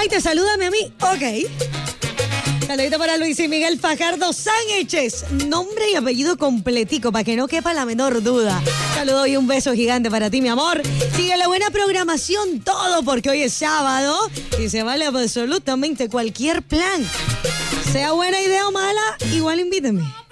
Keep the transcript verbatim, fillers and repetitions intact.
te salúdame a mí. Ok. Saludito para Luis y Miguel Fajardo Sánchez. Nombre y apellido completico, para que no quepa la menor duda. Saludo y un beso gigante para ti, mi amor. Sigue la buena programación, todo, porque hoy es sábado y se vale absolutamente cualquier plan. Sea buena idea o mala, igual invíteme.